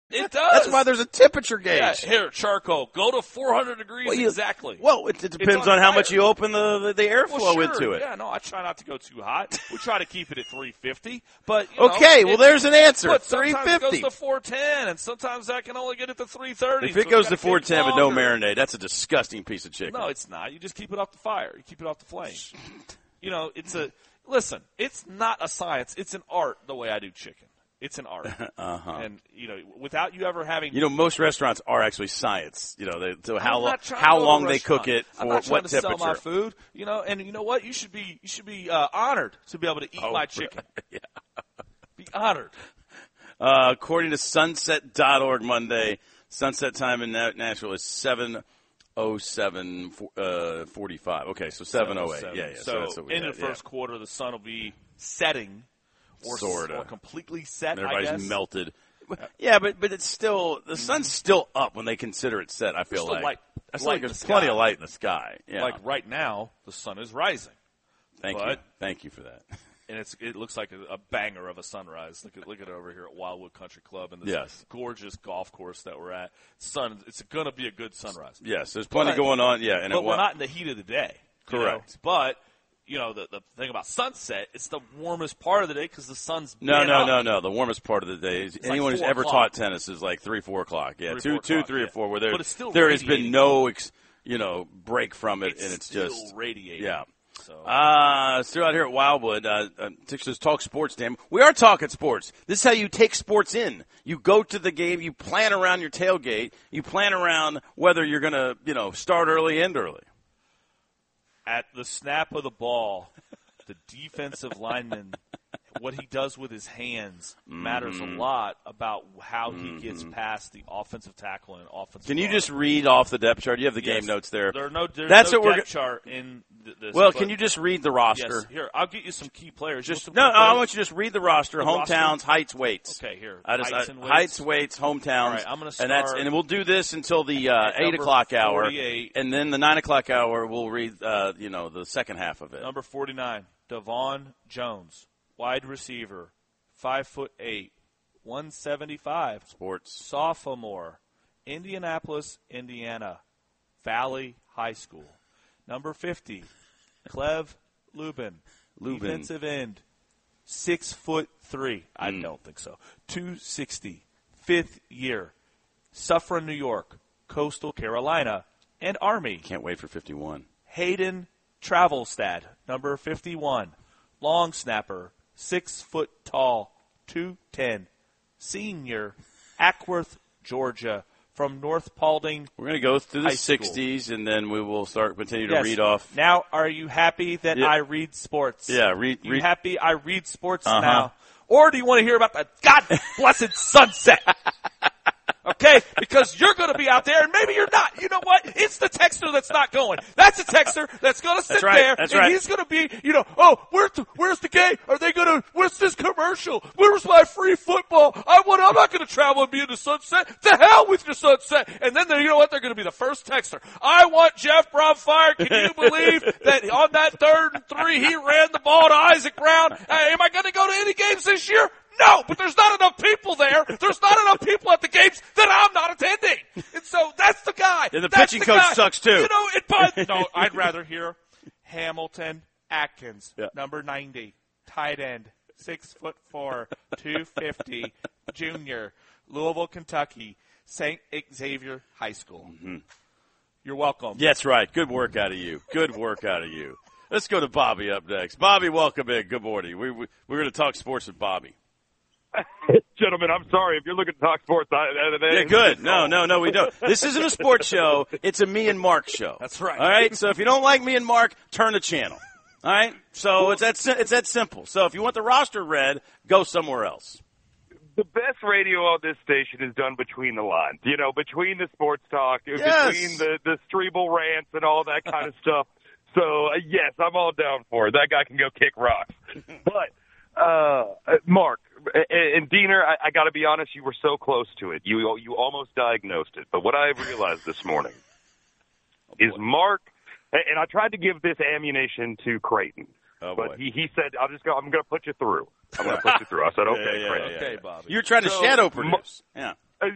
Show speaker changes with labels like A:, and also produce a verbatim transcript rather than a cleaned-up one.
A: It does.
B: That's why there's a temperature gauge.
A: Yeah, here, charcoal. Go to four hundred degrees
B: well, you,
A: exactly.
B: Well, it, it depends on, on how much you open the, the, the airflow
A: well, sure.
B: into it.
A: Yeah, no, I try not to go too hot. We try to keep it at three fifty. But you
B: okay,
A: know,
B: well,
A: it,
B: there's an answer.
A: But
B: three fifty.
A: Sometimes it goes to four ten, and sometimes I can only get it to three thirty.
B: If it
A: so
B: goes to four ten with no
A: longer.
B: marinade, that's a disgusting piece of chicken.
A: No, it's not. You just keep it off the fire. You keep it off the flame. You know, it's a – listen, it's not a science. It's an art the way I do chicken. It's an art.
B: uh-huh.
A: And, you know, without you ever having –
B: You know, most restaurants are actually science. You know, they, so how, lo-
A: how
B: how long they cook it for
A: I'm not trying
B: what
A: to
B: temperature.
A: sell my food, you know, and you know what? You should be you should be uh, honored to be able to eat
B: oh,
A: my chicken.
B: yeah.
A: Be honored.
B: Uh, according to sunset dot org Monday, sunset time in Nashville is seven oh seven forty-five. Okay, so seven oh eight. Yeah, yeah. So,
A: so
B: that's what we
A: in
B: had,
A: the first
B: yeah.
A: quarter, the sun will be setting or,
B: Sorta.
A: or completely set,
B: And
A: I
B: everybody's
A: guess.
B: melted. Yeah, but but it's still the sun's still up when they consider it set. I feel
A: There's still
B: like
A: light,
B: I feel
A: light
B: like
A: in
B: there's
A: the
B: plenty
A: sky.
B: of light in the sky. Yeah.
A: Like right now, the sun is rising.
B: Thank
A: but,
B: you, thank you for that.
A: And it's it looks like a, a banger of a sunrise. Look at look at it over here at Wildwood Country Club and this
B: Yes.
A: gorgeous golf course that we're at. Sun, it's going to be a good sunrise.
B: Yes, there's plenty
A: But-
B: going on. Yeah, and
A: but
B: it,
A: we're not in the heat of the day. you
B: Correct.
A: know? But you know the the thing about sunset, it's the warmest part of the day because the sun's
B: No,
A: been
B: no,
A: up.
B: no, no. The warmest part of the day is
A: It's
B: anyone
A: like
B: who's
A: four
B: ever
A: o'clock.
B: taught tennis is like three, four o'clock. Yeah,
A: Three,
B: two,
A: four
B: two,
A: o'clock,
B: three,
A: yeah.
B: or four. Where there,
A: But it's still
B: there has been
A: radiating.
B: no, ex, you know, break from it,
A: It's
B: and it's
A: still
B: just
A: radiating.
B: yeah.
A: So.
B: Uh, still out here at Wildwood, uh, uh, Texas Talk Sports, damn. We are talking sports. This is how you take sports in. You go to the game, you plan around your tailgate, you plan around whether you're going to, you know, start early, end early.
A: At the snap of the ball, the defensive lineman, what he does with his hands matters
B: Mm-hmm.
A: a lot about how he gets past the offensive tackle and offensive
B: Can you
A: guard.
B: just read off the depth chart? You have the game
A: Yes.
B: notes there.
A: There are no, there's
B: That's
A: no
B: what we're
A: depth chart in th- this.
B: Well,
A: but-
B: can you just read the roster?
A: Yes, here, I'll get you some key players.
B: Just
A: You
B: no,
A: want
B: no,
A: some key
B: I
A: players?
B: want you to just read the roster,
A: The
B: hometowns,
A: roster?
B: heights, weights.
A: Okay, here.
B: I just,
A: heights
B: I-
A: and weights.
B: heights, weights, hometowns.
A: All right, I'm gonna
B: and that's
A: start
B: and we'll do this until the uh,
A: at
B: eight
A: number
B: o'clock hour,
A: forty-eight.
B: and then the nine o'clock hour we'll read, uh, you know, the second half of it.
A: Number forty-nine, Devon Jones, wide receiver, five foot eight, one seventy-five,
B: Sports.
A: sophomore, Indianapolis, Indiana, Valley High School. Number fifty, Clev Lubin,
B: Lubin.
A: defensive end, six foot three. I
B: Mm.
A: don't think so. two sixty, fifth year, Suffern, New York, Coastal Carolina, and Army.
B: Can't wait for fifty-one.
A: Hayden Travelstad, number fifty-one, long snapper, six foot tall, two ten, senior, Ackworth, Georgia, from North Paulding.
B: We're going to go through the
A: High school.
B: sixties, and then we will start continue to
A: Yes.
B: read off.
A: Now, are you happy that
B: Yeah.
A: I read sports?
B: Yeah, read.
A: You
B: read
A: happy I read sports
B: Uh-huh.
A: now? Or do you want to hear about the God-blessed sunset? Okay? Because you're going to be out there, and maybe you're not. You know what? It's the texter that's not going. That's a texter that's going to sit
B: That's right.
A: there,
B: That's
A: and
B: right.
A: he's going to be, you know, oh, where's the, where's the game? Are they going to, where's this commercial? Where's my free football? I want, I'm not going to travel and be in the sunset. To hell with your sunset. And then, they're, you know what? They're going to be the first texter. I want Jeff Brown fired. Can you believe that on that third and three, he ran the ball to Isaac Brown? Uh, am I going to go to any games this year? No, but there's not enough people there. There's not enough people at the games that I'm not attending. And so that's the guy.
B: And the
A: That's
B: pitching
A: the
B: coach
A: guy.
B: sucks, too.
A: You know, it, but, no, I'd rather hear Hamilton Atkins,
B: Yeah.
A: number ninety, tight end, six foot four, two fifty, junior, Louisville, Kentucky, Saint Xavier High School.
B: Mm-hmm.
A: You're welcome.
B: Yeah, that's right. Good work out of you. Good work out of you. Let's go to Bobby up next. Bobby, welcome in. Good morning. We, we, we're going to talk sports with Bobby.
C: Gentlemen, I'm sorry. If you're looking to talk sports, I, I,
B: Yeah, good. No, no, no, we don't. This isn't a sports show. It's a me and Mark show.
A: That's right.
B: All right? So if you don't like me and Mark, turn the channel. All right? So it's that, si- it's that simple. So if you want the roster read, go somewhere else.
C: the best radio on this station is done between the lines. You know, between the sports talk,
B: Yes.
C: between the, the Strebel rants and all that kind of stuff. So, uh, yes, I'm all down for it. That guy can go kick rocks. But, uh, Mark and, and Diener, I, I got to be honest, you were so close to it. You you almost diagnosed it. But what I realized this morning is Mark, and I tried to give this ammunition to Creighton.
B: Oh, boy.
C: But he, he said, "I'll just go. I'm going to put you through. I'm going to put you through." I said, "Okay,
B: Yeah, yeah,
C: Creighton."
B: yeah,
A: Okay,
B: yeah.
A: Bobby.
B: You're trying to
C: So,
B: shadow
C: Mar-
B: produce. Yeah.